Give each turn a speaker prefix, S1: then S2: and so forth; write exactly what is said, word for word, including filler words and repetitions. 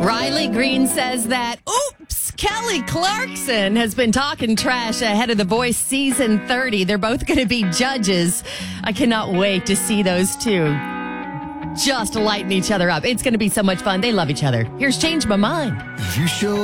S1: Riley Green says that, oops, Kelly Clarkson has been talking trash ahead of The Voice season thirty. They're both going to be judges. I cannot wait to see those two just lighten each other up. It's going to be so much fun. They love each other. Here's Change My Mind.
S2: You show